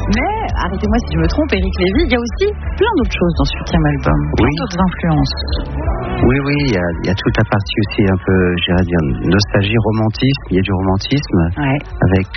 Mais, arrêtez-moi si je me trompe, Eric Lévy, il y a aussi plein d'autres choses dans ce 8e album, plein d'autres influences. Oui, il y a toute la partie aussi un peu, j'irais dire, nostalgie, romantisme. Il y a du romantisme avec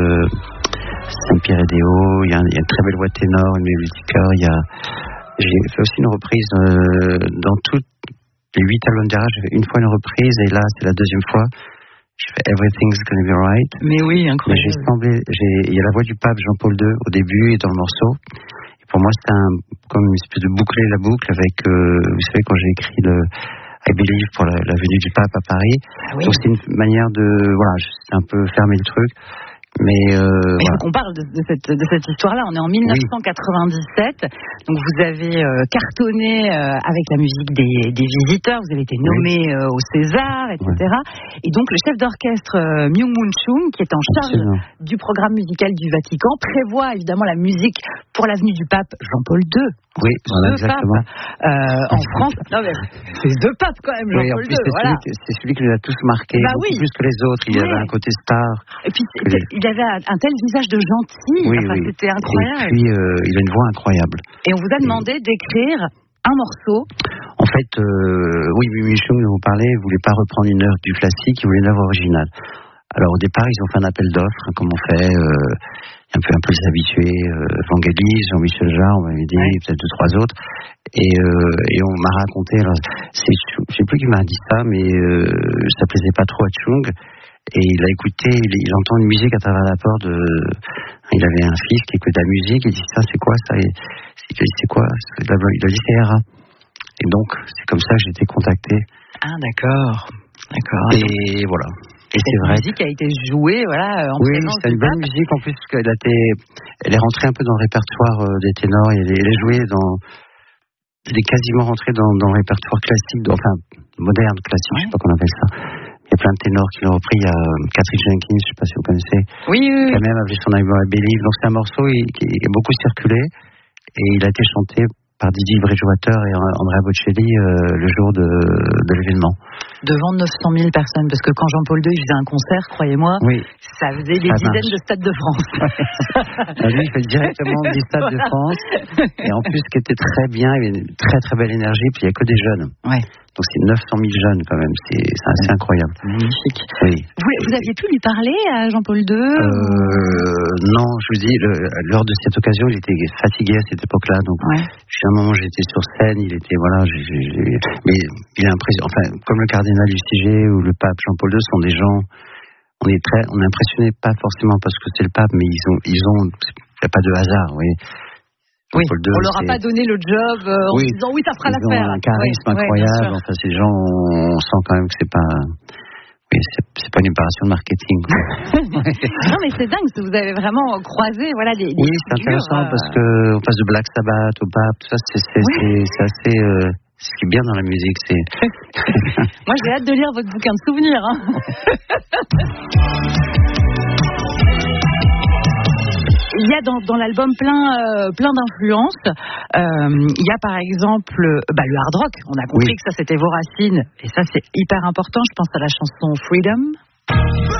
Saint-Pierre et Déo. Il y a une très belle voix de ténor, une mélodie de chœur. J'ai fait aussi une reprise dans toutes les 8 albums derrière. J'ai fait une fois une reprise et là, c'est la deuxième fois. Je fais Everything's Gonna Be Right. Mais oui, incroyable. Il y a la voix du pape Jean-Paul II au début et dans le morceau. Et pour moi, c'était comme une espèce de boucler la boucle avec, vous savez, quand j'ai écrit le I Believe pour la venue du pape à Paris. Donc c'est une manière de, c'est un peu fermer le truc. Mais il faut qu'on parle de cette histoire-là. On est en 1997. Donc vous avez cartonné avec la musique des Visiteurs. Vous avez été nommé au César, etc. Et donc le chef d'orchestre Myung-Moon Chung, qui est en charge du programme musical du Vatican, prévoit évidemment la musique pour la venue du pape Jean-Paul II. Oui, voilà, exactement. En France, non mais c'est 2 papes quand même, Jean-Paul II. C'est celui qui les a tous marqués, beaucoup plus que les autres. Il y avait un côté star. Et puis il avait un tel visage de gentil. C'était incroyable. Et puis il a une voix incroyable. Et on vous a demandé d'écrire un morceau. En fait, Myung-Moon Chung, dont vous parlez, ne voulait pas reprendre une œuvre du classique, il voulait une œuvre originale. Alors au départ, ils ont fait un appel d'offres, comme on fait. Un peu les habitués, Vangelis, Jean-Michel Jarre, on m'avait dit, peut-être 2-3 autres, et on m'a raconté, alors, je sais plus qui m'a dit ça, mais ça plaisait pas trop à Chung, et il a écouté, il entend une musique à travers la porte, il avait un fils qui écoute de la musique, il dit, ça c'est quoi ça, c'est quoi, il a dit c'est Hera, et donc c'est comme ça que j'ai été contacté. Ah d'accord. Et voilà. Et cette musique a été jouée, en présence. C'est une bonne musique en plus, parce elle est rentrée un peu dans le répertoire des ténors. Elle est jouée elle est quasiment rentrée dans le répertoire classique, moderne classique, je sais pas comment on appelle ça. Il y a plein de ténors qui l'ont repris. Il y a Catherine Jenkins, je sais pas si vous connaissez. Oui. Qui a même appelé son album I Believe. Donc c'est un morceau qui est beaucoup circulé et il a été chanté par Didi Bridgewater et Andrea Bocelli le jour de l'événement. Devant 900 000 personnes, parce que quand Jean-Paul II faisait un concert, croyez-moi, ça faisait des dizaines de stades de France. Lui, il fait directement des stades de France. Et en plus, ce qui était très bien, il y avait une très très belle énergie, puis il n'y a que des jeunes. Donc c'est 900 000 jeunes quand même, c'est assez incroyable. Magnifique. Oui. Vous aviez pu lui parler à Jean-Paul II Non, je vous dis, lors de cette occasion, il était fatigué à cette époque-là. Donc, à un moment, j'étais sur scène, il était, mais il est impressionnant. Comme le cardinal Lustiger ou le pape Jean-Paul II sont des gens, on est impressionné, pas forcément parce que c'est le pape, mais il n'y a pas de hasard, vous voyez. On leur a pas donné le job en disant ça fera l'affaire. Ils ont un charisme incroyable. Ces gens, on sent quand même que c'est pas une opération de marketing. Non, mais c'est dingue, vous avez vraiment croisé, des c'est intéressant parce que on passe de Black Sabbath au pape, tout ça, c'est assez. Ce qui est bien dans la musique, c'est. Moi, j'ai hâte de lire votre bouquin de souvenirs. Il y a dans l'album plein d'influences. Il y a par exemple le hard rock. On a compris que ça c'était vos racines et ça c'est hyper important. Je pense à la chanson Freedom.